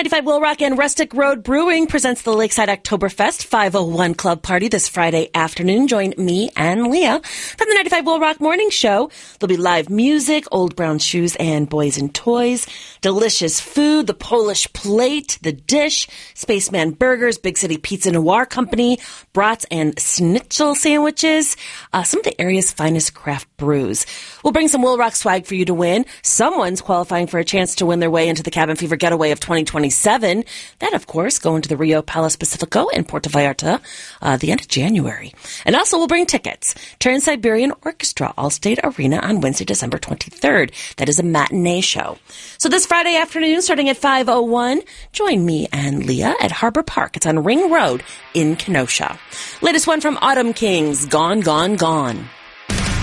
95 Will Rock and Rustic Road Brewing presents the Lakeside Oktoberfest 501 Club Party this Friday afternoon. Join me and Leah from the 95 Will Rock Morning Show. There'll be live music, Old Brown Shoes and Boys and Toys, delicious food, the Polish Plate, The Dish, Spaceman Burgers, Big City Pizza Noir Company, brats and schnitzel sandwiches, some of the area's finest craft brews. We'll bring some Will Rock swag for you to win. Someone's qualifying for a chance to win their way into the Cabin Fever Getaway of 2027. That, of course, going to the Rio Palace Pacifico in Puerto Vallarta the end of January. And also we'll bring tickets. Trans-Siberian Orchestra, Allstate Arena on Wednesday, December 23rd. That is a matinee show. So this Friday afternoon, starting at 5:01, join me and Leah at Harbor Park. It's on Ring Road in Kenosha. Latest one from Autumn Kings, Gone, Gone, Gone.